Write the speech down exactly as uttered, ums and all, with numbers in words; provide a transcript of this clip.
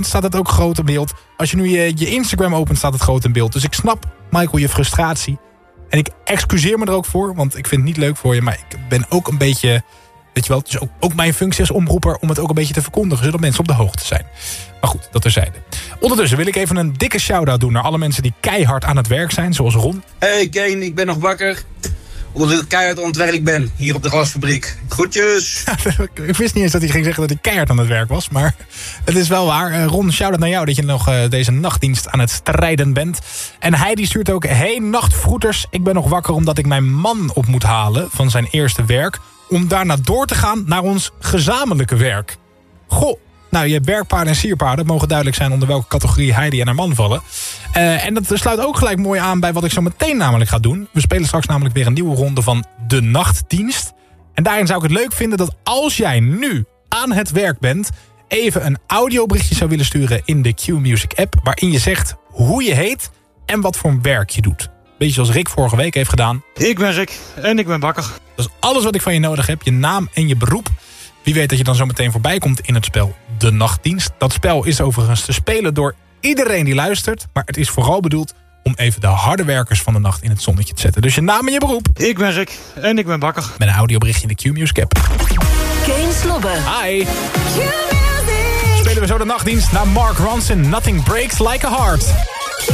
staat het ook groot in beeld. Als je nu je, je Instagram opent, staat het groot in beeld. Dus ik snap, Michael, je frustratie. En ik excuseer me er ook voor, want ik vind het niet leuk voor je. Maar ik ben ook een beetje, weet je wel, het is ook, ook mijn functie als omroeper om het ook een beetje te verkondigen, zodat mensen op de hoogte zijn. Maar goed, dat terzijde. Ondertussen wil ik even een dikke shout-out doen naar alle mensen die keihard aan het werk zijn, zoals Ron. Hey Kane, ik ben nog wakker. Omdat ik keihard aan het werk ben, hier op de glasfabriek. Groetjes! Ik wist niet eens dat hij ging zeggen dat hij keihard aan het werk was. Maar het is wel waar. Uh, Ron, shout-out naar jou dat je nog uh, deze nachtdienst aan het strijden bent. En hij die stuurt ook... Hey nachtvroeters, ik ben nog wakker omdat ik mijn man op moet halen van zijn eerste werk. Om daarna door te gaan naar ons gezamenlijke werk. Goh. Nou, je hebt werkpaarden en sierpaarden. Het mogen duidelijk zijn onder welke categorie Heidi en haar man vallen. Uh, en dat sluit ook gelijk mooi aan bij wat ik zo meteen namelijk ga doen. We spelen straks namelijk weer een nieuwe ronde van de nachtdienst. En daarin zou ik het leuk vinden dat als jij nu aan het werk bent, even een audioberichtje zou willen sturen in de Q-Music app, waarin je zegt hoe je heet en wat voor werk je doet. Beetje zoals Rick vorige week heeft gedaan. Ik ben Rick en ik ben bakker. Dat is alles wat ik van je nodig heb. Je naam en je beroep. Wie weet dat je dan zo meteen voorbij komt in het spel De Nachtdienst. Dat spel is overigens te spelen door iedereen die luistert. Maar het is vooral bedoeld om even de harde werkers van de nacht in het zonnetje te zetten. Dus je naam en je beroep. Ik ben Rick en ik ben bakker. Met een audioberichtje in de Q-Music app. Kane Slobben. Hi. Spelen we zo De Nachtdienst naar Mark Ronson. Nothing breaks like a heart.